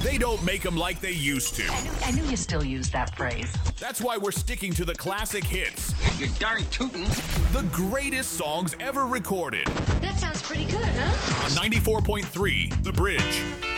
They don't make them like they used to. I knew you still use that phrase. That's why we're sticking to the classic hits. You're darn tootin'. The greatest songs ever recorded. That sounds pretty good, huh? On 94.3, The Bridge.